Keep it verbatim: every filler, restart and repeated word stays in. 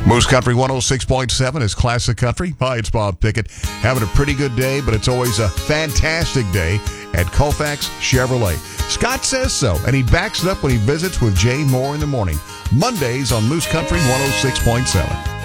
Moose Country one oh six point seven is Classic Country. Hi, it's Bob Pickett. Having a pretty good day, but it's always a fantastic day at Colfax Chevrolet. Scott says so, and he backs it up when he visits with Jay Moore in the morning. Mondays on Moose Country one oh six point seven.